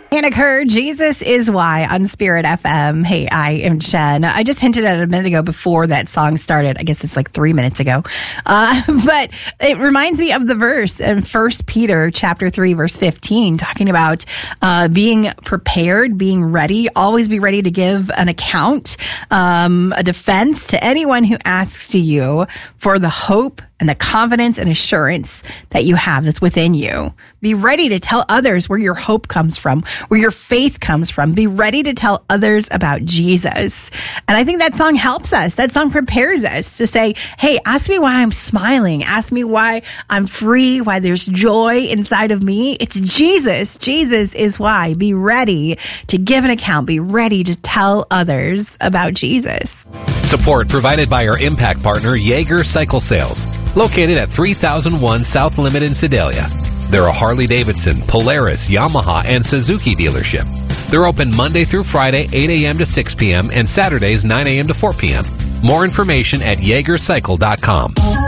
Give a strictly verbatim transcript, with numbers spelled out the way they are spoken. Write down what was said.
Anna Kerr, Jesus is Why on Spirit F M. Hey, I am Jen. I just hinted at it a minute ago before that song started. I guess it's like three minutes ago. Uh, but it reminds me of the verse in First Peter chapter three, verse fifteen, talking about uh, being prepared, being ready, always be ready to give an account, um, a defense to anyone who asks to you for the hope and the confidence and assurance that you have that's within you. Be ready to tell others where your hope comes from, where your faith comes from. Be ready to tell others about Jesus. And I think that song helps us. That song prepares us to say, hey, ask me why I'm smiling. Ask me why I'm free, why there's joy inside of me. It's Jesus. Jesus is why. Be ready to give an account. Be ready to tell others about Jesus. Support provided by our impact partner, Jaeger Cycle Sales, located at three thousand one South Limit in Sedalia. They're a Harley-Davidson, Polaris, Yamaha, and Suzuki dealership. They're open Monday through Friday, eight a.m. to six p.m., and Saturdays, nine a.m. to four p.m. More information at jaeger cycle dot com.